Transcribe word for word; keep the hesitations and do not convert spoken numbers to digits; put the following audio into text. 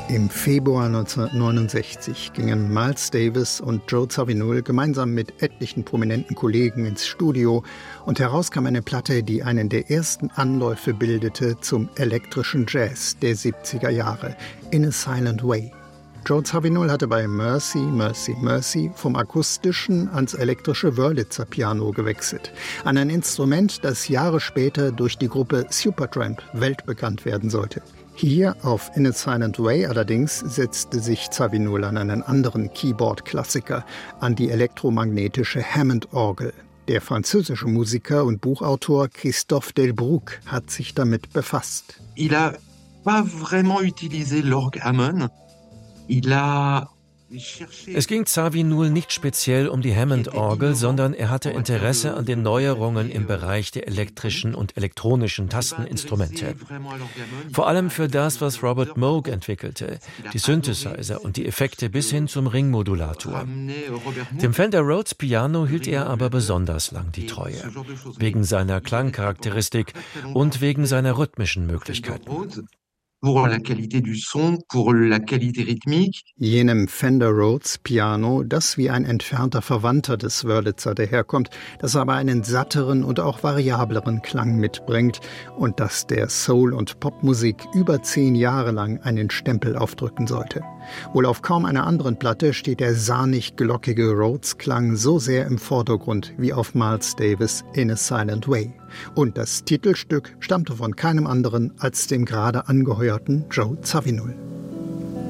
Im Februar neunzehnhundertneunundsechzig gingen Miles Davis und Joe Zawinul gemeinsam mit etlichen prominenten Kollegen ins Studio und heraus kam eine Platte, die einen der ersten Anläufe bildete zum elektrischen Jazz der siebziger Jahre, In a Silent Way. Joe Zawinul hatte bei Mercy, Mercy, Mercy vom akustischen ans elektrische Wurlitzer-Piano gewechselt. An ein Instrument, das Jahre später durch die Gruppe Supertramp weltbekannt werden sollte. Hier auf In a Silent Way allerdings setzte sich Zawinul an einen anderen Keyboard-Klassiker, an die elektromagnetische Hammond-Orgel. Der französische Musiker und Buchautor Christophe Delbrück hat sich damit befasst. Il a pas vraiment utilisé l'orgue Hammond. Il a Es ging Zawinul nicht speziell um die Hammond-Orgel, sondern er hatte Interesse an den Neuerungen im Bereich der elektrischen und elektronischen Tasteninstrumente. Vor allem für das, was Robert Moog entwickelte, die Synthesizer und die Effekte bis hin zum Ringmodulator. Dem Fender Rhodes Piano hielt er aber besonders lang die Treue, wegen seiner Klangcharakteristik und wegen seiner rhythmischen Möglichkeiten. Pour la qualité du son, pour la qualité rythmique. Jenem Fender Rhodes Piano, das wie ein entfernter Verwandter des Wurlitzer daherkommt, das aber einen satteren und auch variableren Klang mitbringt und das der Soul- und Popmusik über zehn Jahre lang einen Stempel aufdrücken sollte. Wohl auf kaum einer anderen Platte steht der sahnig-glockige Rhodes-Klang so sehr im Vordergrund wie auf Miles Davis' In a Silent Way. Und das Titelstück stammte von keinem anderen als dem gerade angeheuerten Joe Zawinul.